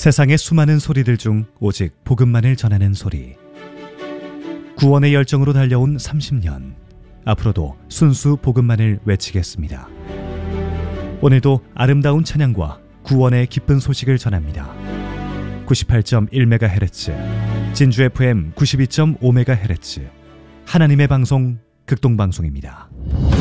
세상의 수많은 소리들 중 오직 복음만을 전하는 소리. 구원의 열정으로 달려온 30년. 앞으로도 순수 복음만을 외치겠습니다. 오늘도 아름다운 찬양과 구원의 기쁜 소식을 전합니다. 98.1MHz, 진주 FM 92.5MHz, 하나님의 방송 극동방송입니다.